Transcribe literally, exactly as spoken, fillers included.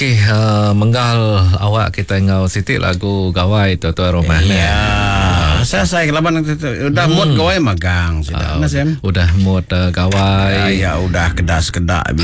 Okay, uh, menggal awak kita ngau Siti lagu gawai tuan-tuan rumah. Ya, saya saya kelaban udah Hmm. mood gawai magang sudah. Uh, Nasem. udah mood uh, gawai. Ya, ya udah kedas kedak